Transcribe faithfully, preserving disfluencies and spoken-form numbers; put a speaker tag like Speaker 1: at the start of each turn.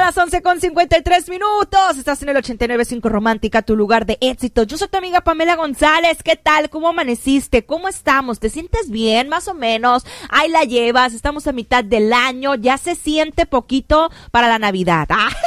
Speaker 1: las once con cincuenta y tres minutos. Estás en el ochenta y nueve punto cinco Romántica, tu lugar de éxito. Yo soy tu amiga Pamela González. ¿Qué tal? ¿Cómo amaneciste? ¿Cómo estamos? ¿Te sientes bien? Más o menos. Ahí la llevas. Estamos a mitad del año. Ya se siente poquito para la Navidad. Ah.